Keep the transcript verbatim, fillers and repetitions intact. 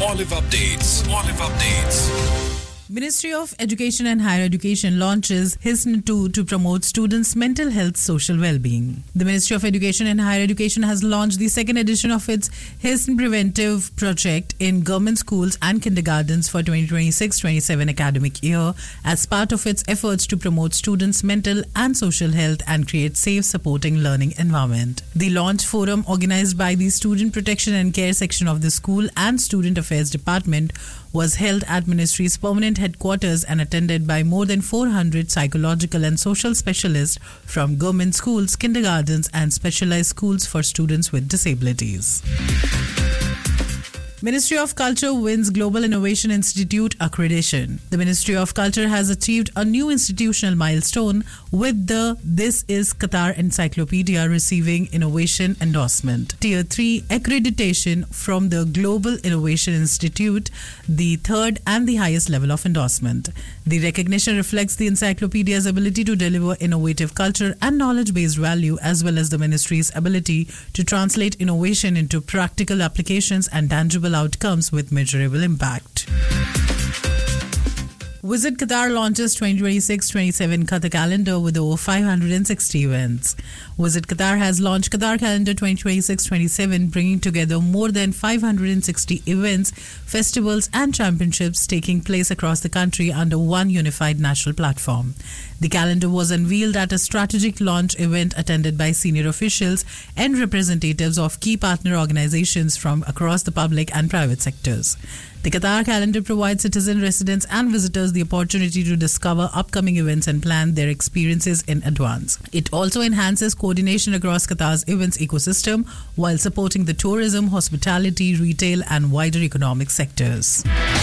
Olive Updates. Olive Updates. Ministry of Education and Higher Education launches Hisn two to promote students' mental health, social well-being. The Ministry of Education and Higher Education has launched the second edition of its Hisn Preventive Project in government schools and kindergartens for twenty twenty-six twenty-seven academic year as part of its efforts to promote students' mental and social health and create safe, supporting learning environment. The launch forum, organized by the Student Protection and Care section of the School and Student Affairs Department, was held at Ministry's permanent headquarters and attended by more than four hundred psychological and social specialists from government schools, kindergartens and specialized schools for students with disabilities. Ministry of Culture wins Global Innovation Institute accreditation. The Ministry of Culture has achieved a new institutional milestone with the This is Qatar Encyclopedia receiving innovation endorsement. Tier three accreditation from the Global Innovation Institute, the third and the highest level of endorsement. The recognition reflects the encyclopedia's ability to deliver innovative culture and knowledge-based value, as well as the ministry's ability to translate innovation into practical applications and tangible outcomes with measurable impact. Visit Qatar launches twenty twenty-six twenty-seven Qatar calendar with over five hundred sixty events. Visit Qatar has launched Qatar calendar twenty twenty-six twenty-seven, bringing together more than five hundred sixty events, festivals and championships taking place across the country under one unified national platform. The calendar was unveiled at a strategic launch event attended by senior officials and representatives of key partner organizations from across the public and private sectors. The Qatar calendar provides citizen residents and visitors the opportunity to discover upcoming events and plan their experiences in advance. It also enhances coordination across Qatar's events ecosystem while supporting the tourism, hospitality, retail and wider economic sectors.